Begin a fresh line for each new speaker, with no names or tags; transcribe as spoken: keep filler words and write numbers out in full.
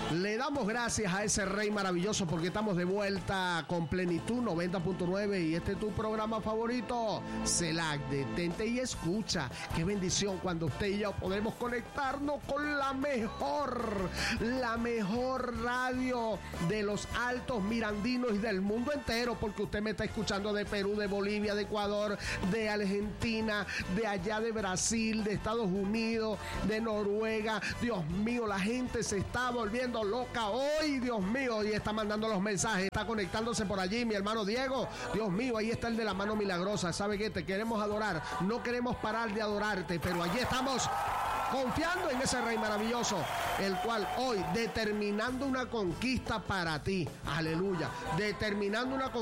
Le damos gracias a ese Rey maravilloso porque estamos de vuelta con Plenitud noventa punto nueve y este es tu programa favorito, CELAC. Detente y escucha. Qué bendición cuando usted y yo podemos conectarnos con la mejor, la mejor radio de los Altos Mirandinos y del mundo entero, porque usted me está escuchando de Perú, de Bolivia, de Ecuador, de Argentina, de allá de Brasil, de Estados Unidos, de Noruega. Dios mío, la gente se está volviendo loca hoy, Dios mío, y está mandando los mensajes, está conectándose por allí mi hermano Diego. Dios mío, ahí está el de la mano milagrosa. ¿Sabe qué? Te queremos adorar, no queremos parar de adorarte, pero allí estamos confiando en ese Rey maravilloso, el cual hoy determinando una conquista para ti, aleluya, determinando una conquista